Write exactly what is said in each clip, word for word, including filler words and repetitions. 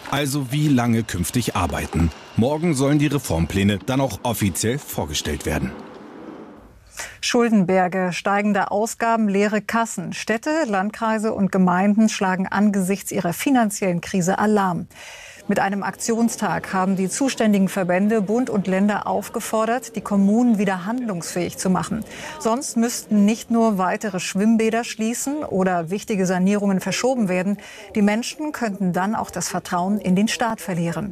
Also wie lange künftig arbeiten. Morgen sollen die Reformpläne dann auch offiziell vorgestellt werden. Schuldenberge, steigende Ausgaben, leere Kassen. Städte, Landkreise und Gemeinden schlagen angesichts ihrer finanziellen Krise Alarm. Mit einem Aktionstag haben die zuständigen Verbände Bund und Länder aufgefordert, die Kommunen wieder handlungsfähig zu machen. Sonst müssten nicht nur weitere Schwimmbäder schließen oder wichtige Sanierungen verschoben werden. Die Menschen könnten dann auch das Vertrauen in den Staat verlieren.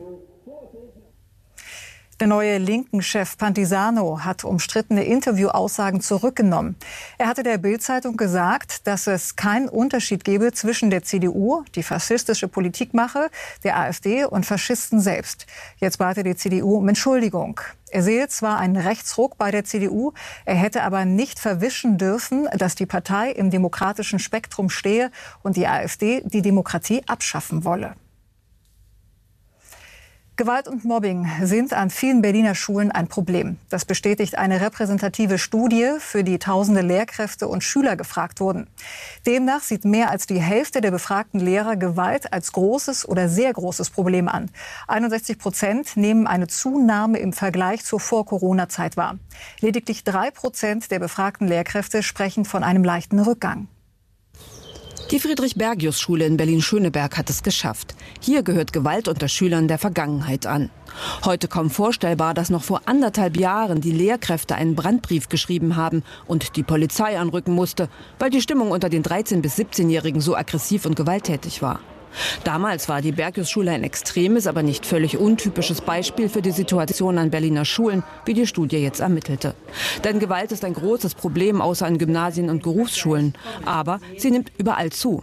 Der neue Linken-Chef Pantisano hat umstrittene Interviewaussagen zurückgenommen. Er hatte der Bild-Zeitung gesagt, dass es keinen Unterschied gebe zwischen der C D U, die faschistische Politik mache, der AfD und Faschisten selbst. Jetzt bat er die C D U um Entschuldigung. Er sehe zwar einen Rechtsruck bei der C D U, er hätte aber nicht verwischen dürfen, dass die Partei im demokratischen Spektrum stehe und die AfD die Demokratie abschaffen wolle. Gewalt und Mobbing sind an vielen Berliner Schulen ein Problem. Das bestätigt eine repräsentative Studie, für die tausende Lehrkräfte und Schüler gefragt wurden. Demnach sieht mehr als die Hälfte der befragten Lehrer Gewalt als großes oder sehr großes Problem an. einundsechzig Prozent nehmen eine Zunahme im Vergleich zur Vor-Corona-Zeit wahr. Lediglich drei Prozent der befragten Lehrkräfte sprechen von einem leichten Rückgang. Die Friedrich-Bergius-Schule in Berlin-Schöneberg hat es geschafft. Hier gehört Gewalt unter Schülern der Vergangenheit an. Heute kaum vorstellbar, dass noch vor anderthalb Jahren die Lehrkräfte einen Brandbrief geschrieben haben und die Polizei anrücken musste, weil die Stimmung unter den dreizehn- bis siebzehnjährigen so aggressiv und gewalttätig war. Damals war die Bergius-Schule ein extremes, aber nicht völlig untypisches Beispiel für die Situation an Berliner Schulen, wie die Studie jetzt ermittelte. Denn Gewalt ist ein großes Problem, außer an Gymnasien und Berufsschulen. Aber sie nimmt überall zu.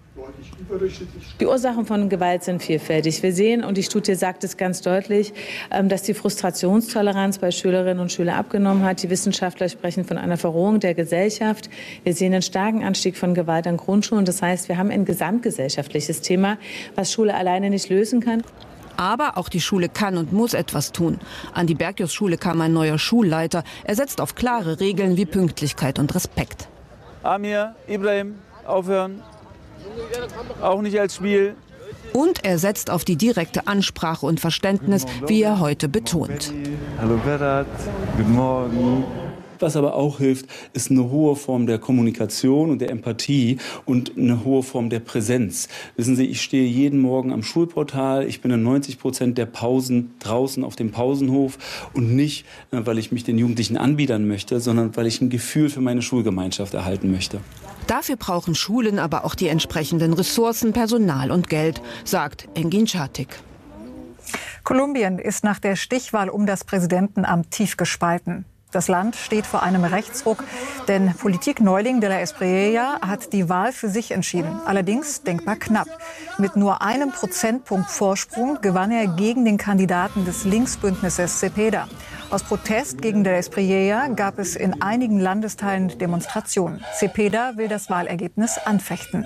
Die Ursachen von Gewalt sind vielfältig. Wir sehen, und die Studie sagt es ganz deutlich, dass die Frustrationstoleranz bei Schülerinnen und Schülern abgenommen hat. Die Wissenschaftler sprechen von einer Verrohung der Gesellschaft. Wir sehen einen starken Anstieg von Gewalt an Grundschulen. Das heißt, wir haben ein gesamtgesellschaftliches Thema, was Schule alleine nicht lösen kann. Aber auch die Schule kann und muss etwas tun. An die Bergius-Schule kam ein neuer Schulleiter. Er setzt auf klare Regeln wie Pünktlichkeit und Respekt. Amir, Ibrahim, aufhören. Auch nicht als Spiel. Und er setzt auf die direkte Ansprache und Verständnis, wie er heute betont. Hallo Berat, guten Morgen. Was aber auch hilft, ist eine hohe Form der Kommunikation und der Empathie und eine hohe Form der Präsenz. Wissen Sie, ich stehe jeden Morgen am Schulportal, ich bin in neunzig Prozent der Pausen draußen auf dem Pausenhof und nicht, weil ich mich den Jugendlichen anbiedern möchte, sondern weil ich ein Gefühl für meine Schulgemeinschaft erhalten möchte. Dafür brauchen Schulen aber auch die entsprechenden Ressourcen, Personal und Geld, sagt Engin Çatik. Kolumbien ist nach der Stichwahl um das Präsidentenamt tief gespalten. Das Land steht vor einem Rechtsruck, denn Politikneuling de la Espriella hat die Wahl für sich entschieden. Allerdings denkbar knapp. Mit nur einem Prozentpunkt Vorsprung gewann er gegen den Kandidaten des Linksbündnisses Cepeda. Aus Protest gegen de la Espriella gab es in einigen Landesteilen Demonstrationen. Cepeda will das Wahlergebnis anfechten.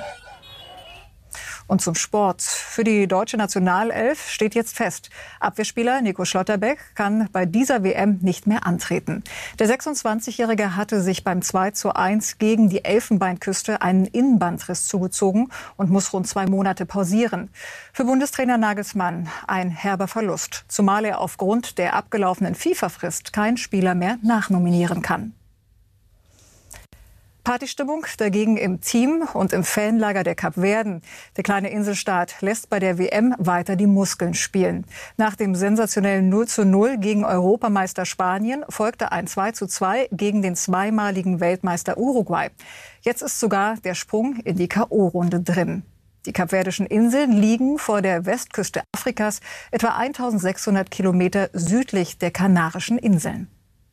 Und zum Sport. Für die deutsche Nationalelf steht jetzt fest: Abwehrspieler Nico Schlotterbeck kann bei dieser W M nicht mehr antreten. Der sechsundzwanzigjährige hatte sich beim zwei zu eins gegen die Elfenbeinküste einen Innenbandriss zugezogen und muss rund zwei Monate pausieren. Für Bundestrainer Nagelsmann ein herber Verlust, zumal er aufgrund der abgelaufenen FIFA-Frist keinen Spieler mehr nachnominieren kann. Partystimmung dagegen im Team und im Fanlager der Kapverden. Der kleine Inselstaat lässt bei der W M weiter die Muskeln spielen. Nach dem sensationellen null zu null gegen Europameister Spanien folgte ein zwei zu zwei gegen den zweimaligen Weltmeister Uruguay. Jetzt ist sogar der Sprung in die K O-Runde drin. Die kapverdischen Inseln liegen vor der Westküste Afrikas, etwa eintausendsechshundert Kilometer südlich der Kanarischen Inseln.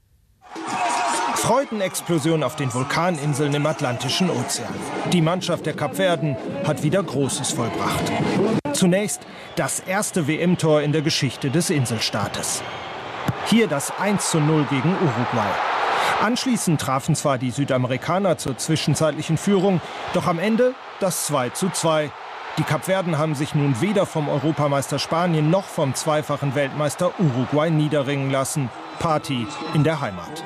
Freudenexplosion auf den Vulkaninseln im Atlantischen Ozean. Die Mannschaft der Kapverden hat wieder Großes vollbracht. Zunächst das erste W M-Tor in der Geschichte des Inselstaates. Hier das eins zu null gegen Uruguay. Anschließend trafen zwar die Südamerikaner zur zwischenzeitlichen Führung, doch am Ende das zwei zu zwei. Die Kapverden haben sich nun weder vom Europameister Spanien noch vom zweifachen Weltmeister Uruguay niederringen lassen. Party in der Heimat.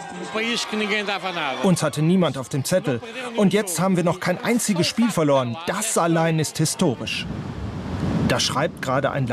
Uns hatte niemand auf dem Zettel. Und jetzt haben wir noch kein einziges Spiel verloren. Das allein ist historisch. Da schreibt gerade ein